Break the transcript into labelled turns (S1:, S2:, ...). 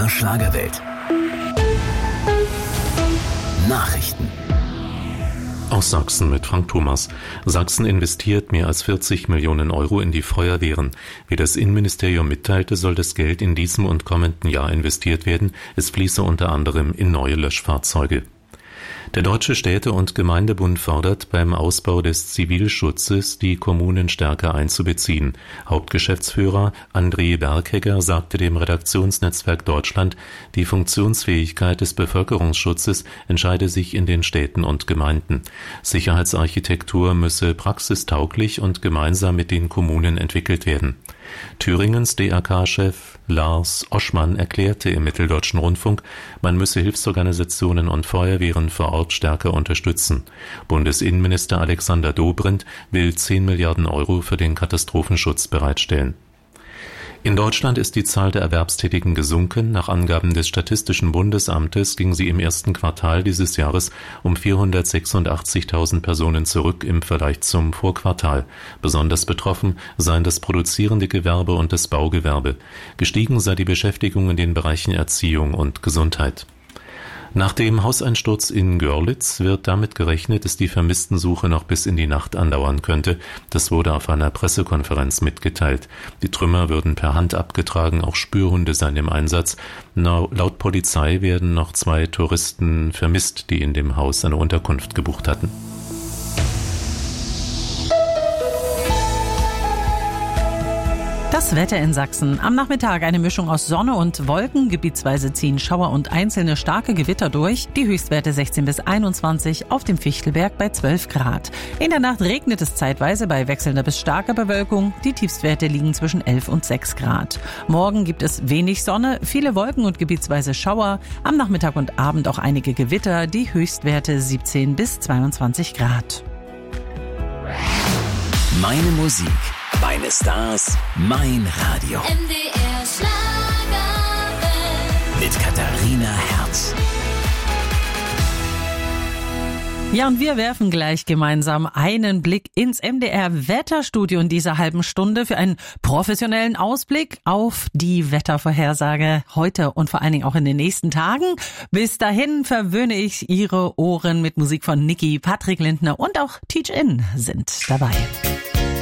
S1: MDR Schlagerwelt. Nachrichten.
S2: Aus Sachsen mit Frank Thomas. Sachsen investiert mehr als 40 Millionen Euro in die Feuerwehren. Wie das Innenministerium mitteilte, soll das Geld in diesem und kommenden Jahr investiert werden. Es fließe unter anderem in neue Löschfahrzeuge. Der Deutsche Städte- und Gemeindebund fordert, beim Ausbau des Zivilschutzes die Kommunen stärker einzubeziehen. Hauptgeschäftsführer André Berghegger sagte dem Redaktionsnetzwerk Deutschland, die Funktionsfähigkeit des Bevölkerungsschutzes entscheide sich in den Städten und Gemeinden. Sicherheitsarchitektur müsse praxistauglich und gemeinsam mit den Kommunen entwickelt werden. Thüringens DRK-Chef Lars Oschmann erklärte im Mitteldeutschen Rundfunk, man müsse Hilfsorganisationen und Feuerwehren vor Ort stärker unterstützen. Bundesinnenminister Alexander Dobrindt will 10 Milliarden Euro für den Katastrophenschutz bereitstellen. In Deutschland ist die Zahl der Erwerbstätigen gesunken. Nach Angaben des Statistischen Bundesamtes ging sie im ersten Quartal dieses Jahres um 486.000 Personen zurück im Vergleich zum Vorquartal. Besonders betroffen seien das produzierende Gewerbe und das Baugewerbe. Gestiegen sei die Beschäftigung in den Bereichen Erziehung und Gesundheit. Nach dem Hauseinsturz in Görlitz wird damit gerechnet, dass die Vermisstensuche noch bis in die Nacht andauern könnte. Das wurde auf einer Pressekonferenz mitgeteilt. Die Trümmer würden per Hand abgetragen, auch Spürhunde seien im Einsatz. Laut Polizei werden noch 2 Touristen vermisst, die in dem Haus eine Unterkunft gebucht hatten.
S3: Das Wetter in Sachsen. Am Nachmittag eine Mischung aus Sonne und Wolken. Gebietsweise ziehen Schauer und einzelne starke Gewitter durch. Die Höchstwerte 16 bis 21, auf dem Fichtelberg bei 12 Grad. In der Nacht regnet es zeitweise bei wechselnder bis starker Bewölkung. Die Tiefstwerte liegen zwischen 11 und 6 Grad. Morgen gibt es wenig Sonne, viele Wolken und gebietsweise Schauer. Am Nachmittag und Abend auch einige Gewitter. Die Höchstwerte 17 bis 22 Grad.
S1: Meine Musik, meine Stars, mein Radio.
S4: MDR Schlagerwelt.
S1: Mit Katharina Herz.
S3: Ja, und wir werfen gleich gemeinsam einen Blick ins MDR-Wetterstudio in dieser halben Stunde für einen professionellen Ausblick auf die Wettervorhersage heute und vor allen Dingen auch in den nächsten Tagen. Bis dahin verwöhne ich Ihre Ohren mit Musik von Niki, Patrick Lindner und auch Teach In sind dabei.